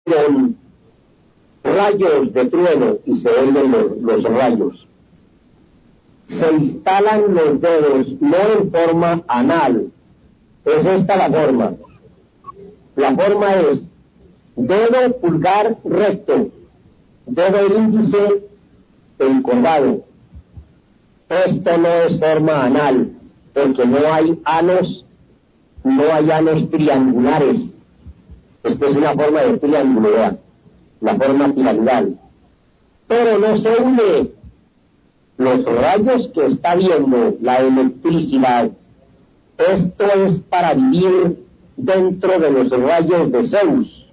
con rayos de trueno y se oyen los rayos. Se instalan los dedos no en forma anal, es esta la forma. La forma es dedo pulgar recto, dedo índice encorvado. Esto no es forma anal, porque no hay anos triangulares. Esto es una forma de triangularidad, la forma piramidal. Pero no se une los rayos que está viendo, la electricidad. Esto es para vivir dentro de los rayos de Zeus.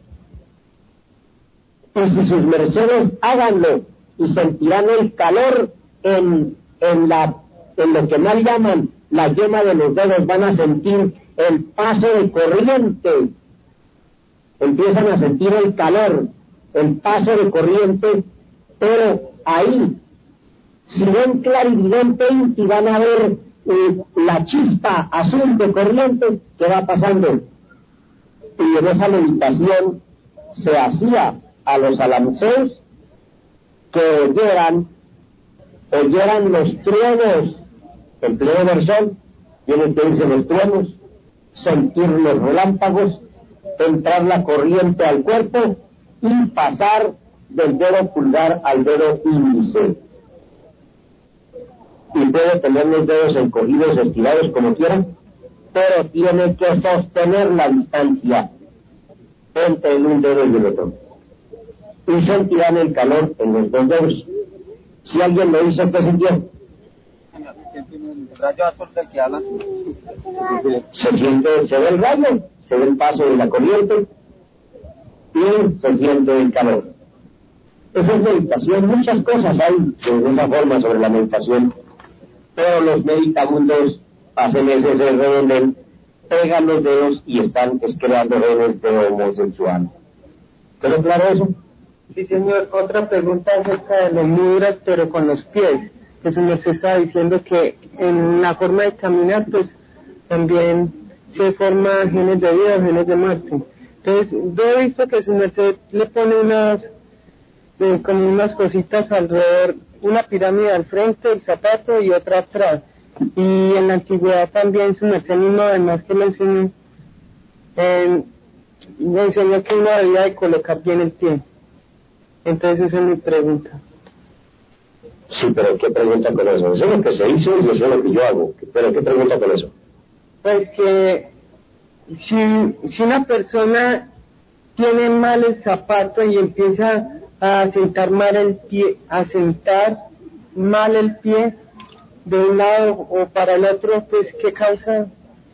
Y si sus mercedes háganlo y sentirán el calor en lo que mal llaman la yema de los dedos, van a sentir el paso de corriente. Empiezan a sentir el calor, el paso de corriente, pero ahí, si ven clarividente, van a ver la chispa azul de corriente que va pasando. Y en esa meditación se hacía a los alamceos que oyeran los truenos, en pleno versón, tienen que irse los truenos, sentir los relámpagos, entrar la corriente al cuerpo y pasar del dedo pulgar al dedo índice. Y puede tener los dedos encogidos, estirados como quieran, pero tiene que sostener la distancia entre un dedo y el otro. Y sentirán el calor en los dos dedos. Si alguien lo hizo, ¿qué sintió? El rayo azul del que hablas. Se ve el rayo, se ve el paso de la corriente y se siente el calor. Eso es meditación. Muchas cosas hay de esa forma sobre la meditación, pero los meditabundos hacen ese redondel, pegan los dedos y están creando redes de homosexual. ¿Quedó claro eso? Sí, señor. Otra pregunta acerca de los mudras, pero con los pies. Que su merced está diciendo que en la forma de caminar, pues también se forman genes de vida o genes de muerte. Entonces, yo he visto que su merced le pone como unas cositas alrededor, una pirámide al frente, el zapato y otra atrás. Y en la antigüedad también su merced mismo, además que me enseñó que uno debía de colocar bien el pie. Entonces esa es mi pregunta. Sí, pero ¿qué pregunta con eso? Eso es lo que se hizo y eso es lo que yo hago. ¿Pero qué pregunta con eso? Pues que si una persona tiene mal el zapato y empieza a sentar mal el pie, de un lado o para el otro, pues ¿qué causa?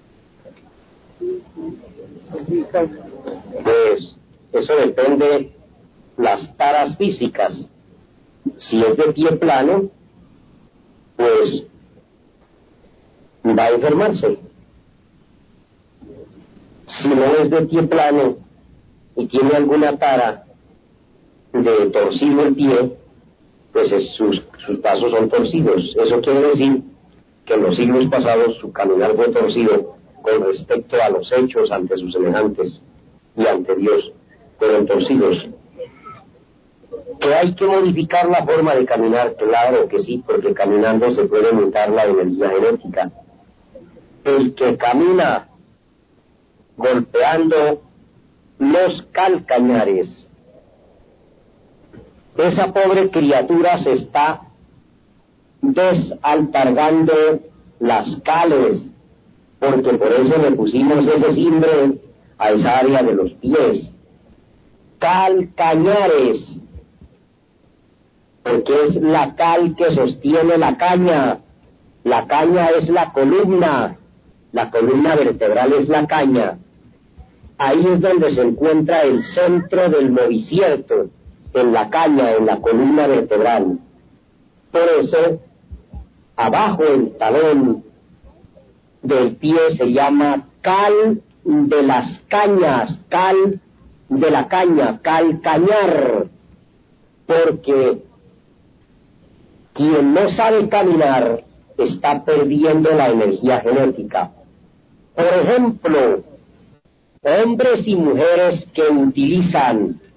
Pues eso depende las taras físicas. Si es de pie plano, pues va a enfermarse. Si no es de pie plano y tiene alguna tara de torcido el pie, pues sus pasos son torcidos. Eso quiere decir que en los siglos pasados su caminar fue torcido con respecto a los hechos ante sus semejantes y ante Dios, fueron torcidos. ¿Que hay que modificar la forma de caminar? Claro que sí, porque caminando se puede mutar la energía genética. El que camina golpeando los calcañares, esa pobre criatura se está desaltargando las cales, porque por eso le pusimos ese simbre a esa área de los pies. Calcañares, porque es la cal que sostiene la caña. La caña es la columna vertebral es la caña. Ahí es donde se encuentra el centro del movicierto, en la caña, en la columna vertebral. Por eso, abajo el talón del pie se llama cal de las cañas, cal de la caña, calcañar, porque quien no sabe caminar está perdiendo la energía genética. Por ejemplo, hombres y mujeres que utilizan